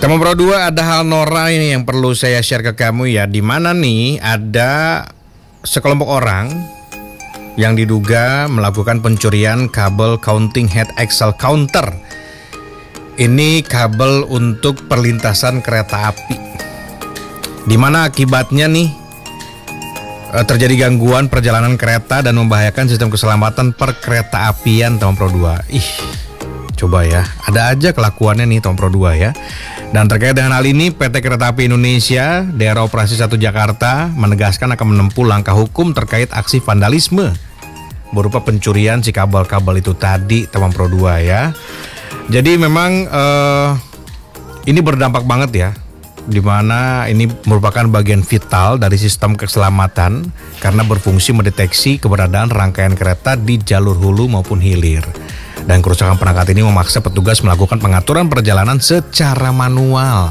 Teman Pro 2, ada hal norak ini yang perlu saya share ke kamu ya. Di mana nih ada sekelompok orang yang diduga melakukan pencurian kabel counting head axle counter. Ini kabel untuk perlintasan kereta api. Di mana akibatnya nih terjadi gangguan perjalanan kereta dan membahayakan sistem keselamatan perkereta apian, teman Pro 2. Coba ya, ada aja kelakuannya nih teman Pro 2 ya. Dan terkait dengan hal ini, PT Kereta Api Indonesia Daerah Operasi 1 Jakarta menegaskan akan menempuh langkah hukum terkait aksi vandalisme berupa pencurian si kabel-kabel itu tadi, teman Pro 2 ya. Jadi memang ini berdampak banget ya, dimana ini merupakan bagian vital dari sistem keselamatan karena berfungsi mendeteksi keberadaan rangkaian kereta di jalur hulu maupun hilir. Dan kerusakan perangkat ini memaksa petugas melakukan pengaturan perjalanan secara manual.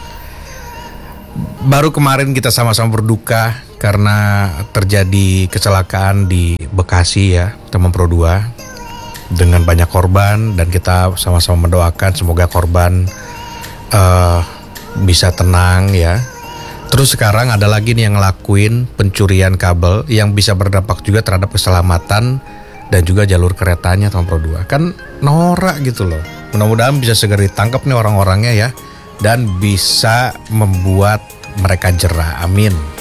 Baru kemarin kita sama-sama berduka karena terjadi kecelakaan di Bekasi ya, teman Pro 2, dengan banyak korban, dan kita sama-sama mendoakan semoga korban bisa tenang ya. Terus sekarang ada lagi nih yang ngelakuin pencurian kabel yang bisa berdampak juga terhadap keselamatan dan juga jalur keretanya, teman Pro 2. Kan norak gitu loh. Mudah-mudahan bisa segera ditangkap nih orang-orangnya ya, dan bisa membuat mereka jera. Amin.